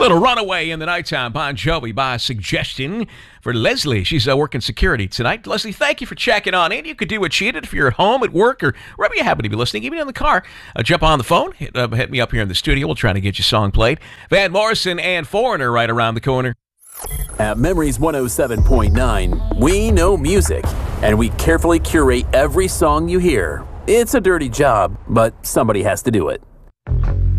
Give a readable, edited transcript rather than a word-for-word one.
Little Runaway in the Nighttime, Bon Jovi, by suggestion for Leslie. She's working security tonight. Leslie, thank you for checking on in. You could do what she did if you're at home, at work, or wherever you happen to be listening, even in the car. Jump on the phone, hit me up here in the studio. We'll try to get your song played. Van Morrison and Foreigner right around the corner. At Memories 107.9, we know music, and we carefully curate every song you hear. It's a dirty job, but somebody has to do it.